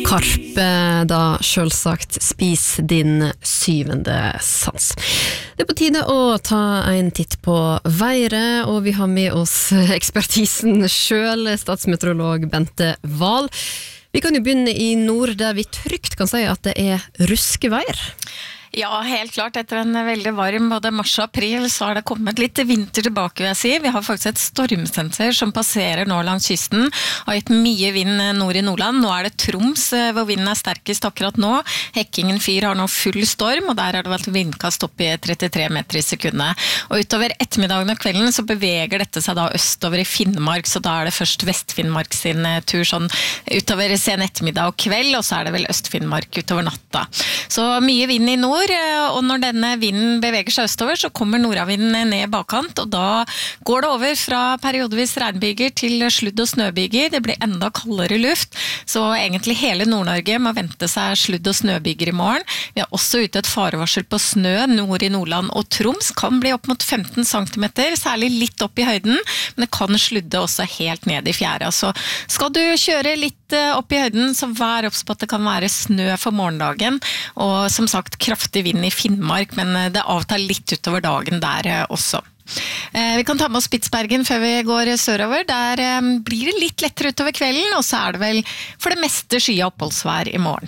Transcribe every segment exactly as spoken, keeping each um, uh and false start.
Karpe, da selvsagt spis din syvende sans. Det er på tide å ta en titt på været, og vi har med oss ekspertisen selv, statsmeteorolog Bente Wahl. Vi kan jo begynne i nord, der vi trygt kan si at det er ruskevær. Ja, helt klart. Etter en veldig varm både mars og april så har det kommet litt vinter tilbake, vil jeg si. Vi har faktisk et stormsenter som passerer nå langs kysten. Har gitt mye vind nord i Nordland. Nå er det Troms hvor vinden er sterkest akkurat nå. Hekkingen fyr har nå full storm, og der har det vært vindkast opp i trettitre meter i sekundet. Og utover ettermiddagen og kvelden så beveger dette seg da østover i Finnmark, så da er det først Vest-Finnmark sin tur sånn utover sen ettermiddag og kveld, og så er det vel Øst-Finnmark utover natta. Så mye vind i nord, og når denne vinden beveger seg østover, så kommer nordavinden ned i bakkant, og da går det over fra periodevis regnbyger til sludd- og snøbyger. Det blir enda kaldere luft, så egentlig hele Nord-Norge må vente seg sludd- og snøbyger i morgen. Vi har også ute et farevarsel på snø nord i Nordland og Troms, kan bli opp mot femten centimeter, særlig litt opp i høyden, men det kan sludde også helt ned i fjæra. Så skal du kjøre litt opp i høyden, så vær obs på at det kan være snø for morgendagen, og som sagt kraftig vind i Finnmark, men det avtar litt utover dagen der også. Vi kan ta med oss Spitsbergen før vi går sørover. Der blir det litt lettere utover kvelden, og så er det vel for det meste skyet oppholdsvær i morgen.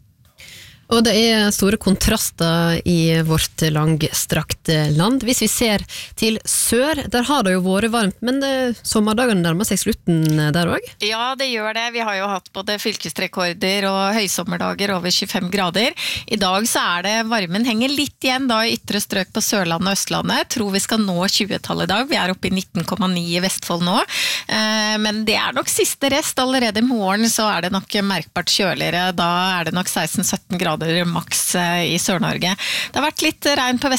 Og det er store kontraster i vårt langstrakte land. Hvis vi ser til sør, der har det jo vært varmt, men det, sommerdagene nærmer seg slutten der også? Ja, det gjør det. Vi har jo hatt både fylkesrekorder og høysommerdager over tjuefem grader. I dag så er det, varmen henger litt igjen da i ytre strøk på Sørlandet og Østlandet. Jeg tror vi skal nå tjue-tallet i dag. Vi er oppe i nitten komma ni i Vestfold nå. Men det er nok siste rest. Allerede i morgen så er det nok merkbart kjøligere. Da er det nok seksten sytten grader maks i Sør-Norge. Det har vært litt regn på Vest